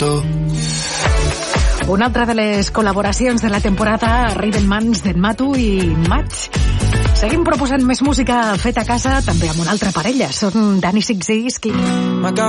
gustó. Una altra de les col·laboracions de la temporada arriba en mans d'en Matu i Matx. Seguim proposant més música feta a casa, també amb una altra parella. Són Dani Six i Iski. M'acabo